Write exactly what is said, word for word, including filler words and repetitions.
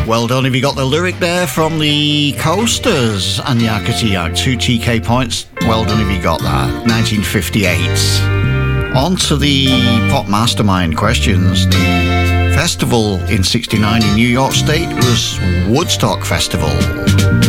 Well done if you got the lyric there from the Coasters and the Yakety Two T K points. Well done if you got that. nineteen fifty-eight. On to the Pop Mastermind questions. The festival in sixty-nine in New York State was Woodstock Festival.